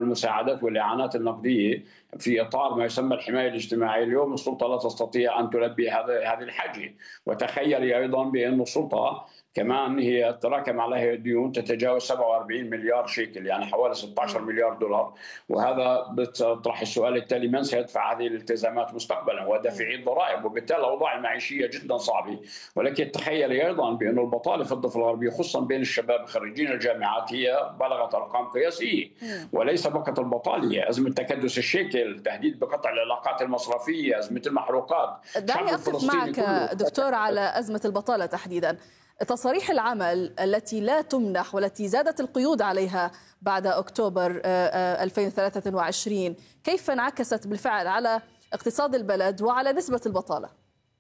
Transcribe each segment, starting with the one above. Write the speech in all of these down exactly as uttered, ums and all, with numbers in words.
المساعدات والإعانات النقدية في إطار ما يسمى الحماية الاجتماعية. اليوم السلطة لا تستطيع أن تلبي هذه هذه الحاجة. وتخيلي أيضا بأن السلطة كمان هي تراكم عليها ديون تتجاوز سبعة وأربعين مليار شيكل، يعني حوالي ستة عشر مليار دولار. وهذا بيطرح السؤال التالي: من سيدفع هذه الالتزامات مستقبلا؟ ودافعي الضرائب. وبالتالي الأوضاع المعيشية جدا صعبة. ولكن تخيلي أيضا بأن البطالة في الضفة الغربية خصوصا بين الشباب خريجين الجامعات هي بلغت أرقام قياسية. وليس فقط البطالة، هي أزمة تكدس الشيكل، تهديد بقطع العلاقات المصرفية، أزمة المحروقات. دعني أقف معك دكتور على أزمة البطالة تحديدا. تصاريح العمل التي لا تمنح والتي زادت القيود عليها بعد أكتوبر ألفين وثلاثة وعشرين كيف انعكست بالفعل على اقتصاد البلد وعلى نسبة البطالة؟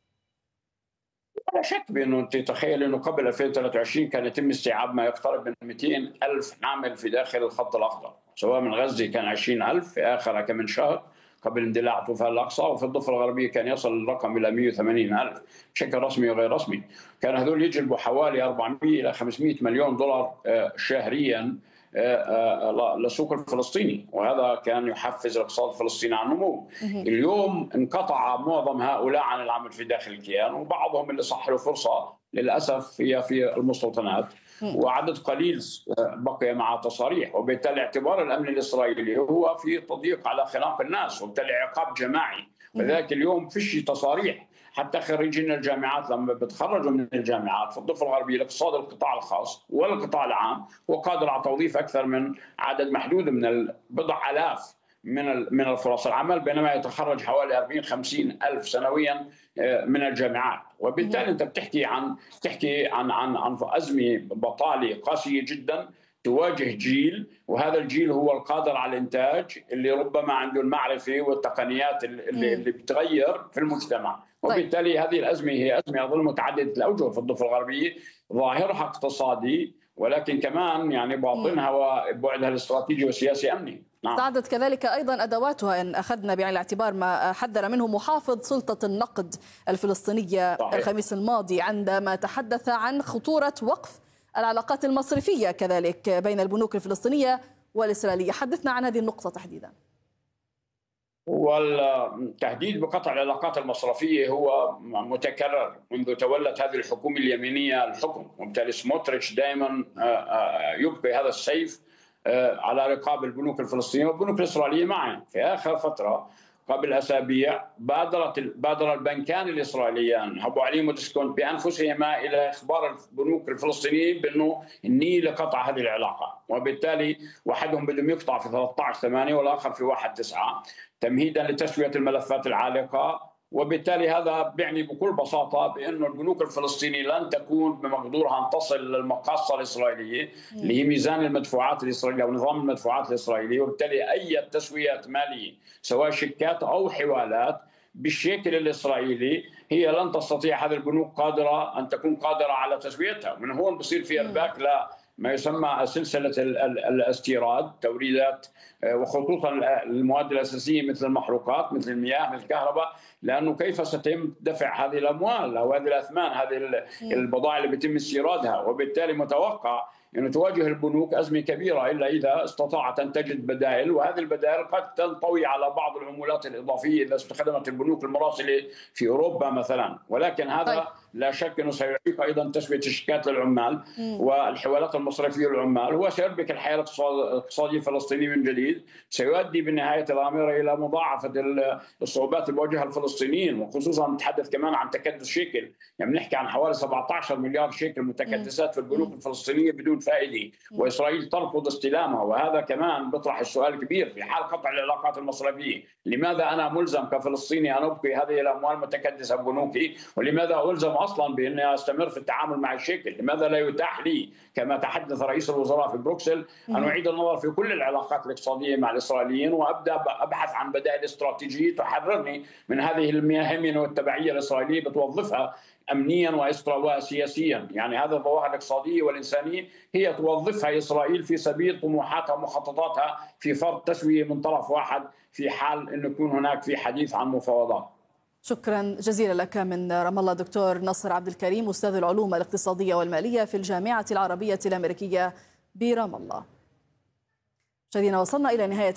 لا شك بأنه أنت تخيل أنه قبل ألفين وثلاثة وعشرين كان يتم استيعاب ما يقترب من مئتين ألف عامل في داخل الخط الأخضر، سواء من غزة كان عشرين ألف في آخر كم من شهر قبل اندلاع طوفان الأقصى، وفي الضفة الغربية كان يصل الرقم إلى مئة وثمانين ألف بشكل رسمي وغير رسمي. كان هذول يجلبوا حوالي أربعمئة إلى خمسمئة مليون دولار شهريا للسوق الفلسطيني، وهذا كان يحفز الاقتصاد الفلسطيني على النمو. اليوم انقطع معظم هؤلاء عن العمل في داخل الكيان، وبعضهم اللي صح له فرصة للأسف هي في المستوطنات، وعدد قليل بقي مع تصاريح. وبالتالي اعتبار الأمن الإسرائيلي هو في تضييق على خناق الناس، وبالتالي عقاب جماعي. وذلك اليوم فيش تصاريح. حتى خريجين الجامعات لما بتخرجوا من الجامعات في الضفة الغربية الاقتصاد القطاع الخاص والقطاع العام هو قادر على توظيف أكثر من عدد محدود من بضع آلاف من من الفرص العمل، بينما يتخرج حوالي أربعين خمسين ألف سنويا من الجامعات. وبالتالي أنت بتحكي عن تحكي عن عن عن أزمة بطالة قاسية جدا تواجه جيل، وهذا الجيل هو القادر على الإنتاج، اللي ربما عنده المعرفة والتقنيات اللي, اللي بتغير في المجتمع. وبالتالي هذه الأزمة هي أزمة أظن متعددة الأوجه في الضفة الغربية، ظاهرها اقتصادي ولكن كمان يعني باطنها وبعدها الاستراتيجي والسياسي أمني. نعم. تعدد كذلك أيضا أدواتها إن أخذنا بعين الاعتبار ما حذر منه محافظ سلطة النقد الفلسطينية صحيح. الخميس الماضي عندما تحدث عن خطورة وقف العلاقات المصرفية كذلك بين البنوك الفلسطينية والإسرائيلية. حدثنا عن هذه النقطة تحديدا. والتهديد بقطع العلاقات المصرفية هو متكرر منذ تولت هذه الحكومة اليمينية الحكم، وبالتالي سموتريتش دائما يبقي هذا السيف على رقاب البنوك الفلسطينية والبنوك الإسرائيلية معا. في آخر فترة قبل أسابيع بادرت بادر البنكان الإسرائيليان أبو علي وديسكونت بأنفسهما إلى إخبار البنوك الفلسطينيين بأنه النية لقطع هذه العلاقة، وبالتالي واحدهم بدهم يقطع في ثلاثة عشر ثمانية والآخر في واحد تسعة تمهيدا لتسوية الملفات العالقة. وبالتالي هذا بيعني بكل بساطة بأن البنوك الفلسطينية لن تكون بمقدورها أن تصل للمقاصة الإسرائيلية اللي هي ميزان المدفوعات الإسرائيلية أو نظام المدفوعات الإسرائيلي. وبالتالي أي تسويات مالية سواء شيكات أو حوالات بالشكل الإسرائيلي هي لن تستطيع هذه البنوك قادرة أن تكون قادرة على تسويتها. من هون بصير في إرباك لا ما يسمى سلسلة الاستيراد توريدات وخصوصا المواد الأساسية مثل المحروقات مثل المياه مثل الكهرباء، لأنه كيف سيتم دفع هذه الأموال أو هذه الأثمان هذه البضائع اللي بيتم استيرادها. وبالتالي متوقع أن تواجه البنوك أزمة كبيرة إلا إذا استطاعت أن تجد بدائل، وهذه البدائل قد تنطوي على بعض العمولات الإضافية إذا استخدمت البنوك المراسلة في أوروبا مثلا. ولكن هذا طيب. لا شك أنه سيعيق أيضا تسوية الشيكات للعمال مم. والحوالات المصرفية للعمال، هو سيربك الحياة الاقتصادية الفلسطينية من جديد، سيؤدي بالنهاية الأمر إلى مضاعفة الصعوبات اللي بواجهها الفلسطينيين، وخصوصا نتحدث كمان عن تكدس شيكل، يعني بنحكي عن حوالي سبعة عشر مليار شيكل متكدسات في البنوك الفلسطينية بدون فائدة، وإسرائيل ترفض استلامها. وهذا كمان بيطرح السؤال الكبير في حال قطع العلاقات المصرفية، لماذا أنا ملزم كفلسطيني أن أبقي هذه الأموال متكدسة ببنوكي؟ ولماذا ألزم أصلا بأني أستمر في التعامل مع الشيكل؟ لماذا لا يتاح لي كما تحدث رئيس الوزراء في بروكسل أن أعيد النظر في كل العلاقات الاقتصادية مع الإسرائيليين وأبدأ أبحث عن بدائل استراتيجية تحررني من هذه الهيمنة والتبعية الإسرائيلية بتوظفها أمنيا وسياسيا. يعني هذه الظواهر الاقتصادية والإنسانية هي توظفها إسرائيل في سبيل طموحاتها ومخططاتها في فرض تسوية من طرف واحد في حال أن يكون هناك في حديث عن مفاوضات. شكرا جزيلا لك من رام الله دكتور نصر عبد الكريم أستاذ العلوم الاقتصادية والمالية في الجامعة العربية الأمريكية برام الله. مشاهدينا وصلنا إلى نهاية